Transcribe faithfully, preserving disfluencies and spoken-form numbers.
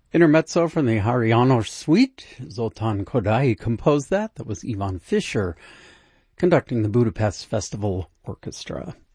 Intermezzo from the Hariano Suite. Zoltan Kodály composed that. That was Ivan Fischer conducting the Budapest Festival Orchestra.